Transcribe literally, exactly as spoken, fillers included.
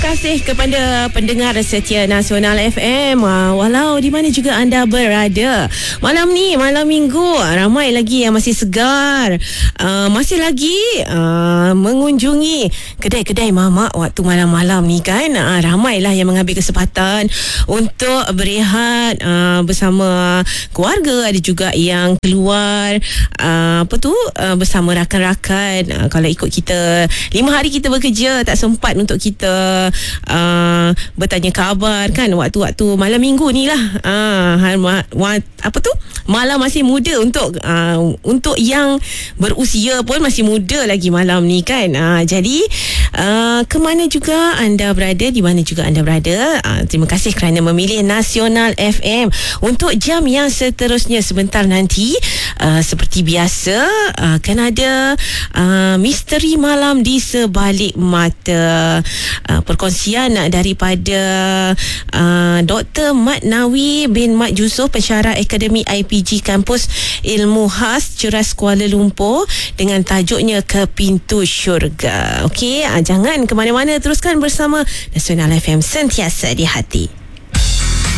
kasih kepada pendengar setia Nasional F M, uh, walau di mana juga anda berada. Malam ni, malam minggu, ramai lagi yang masih segar, uh, masih lagi uh, mengunjungi kedai-kedai mamak waktu malam-malam ni kan. Uh, ramailah yang mengambil kesempatan untuk berehat uh, bersama keluarga. Ada juga yang keluar uh, apa tu uh, bersama rakan-rakan. Uh, kalau ikut kita lima hari kita bekerja, tak sempat untuk kita uh, bertanya khabar kan waktu-waktu malam minggu ni lah. uh, apa tu malam masih muda untuk uh, untuk yang berusia pun masih muda lagi malam ni kan. uh, jadi uh, ke mana juga anda berada, di mana juga anda berada, uh, terima kasih kerana memilih Nasional F M untuk jam yang seterusnya. Sebentar nanti uh, seperti biasa uh, akan ada uh, misteri malam di sebalik mata, uh, perkongsian daripada uh, Doktor Mat Nawi bin Mat Yusof, pensyarah Akademi I P G Kampus Ilmu Khas Ceras Kuala Lumpur, dengan tajuknya Ke Pintu Syurga. Okey, uh, jangan ke mana-mana, teruskan bersama Nasional F M, sentiasa di hati.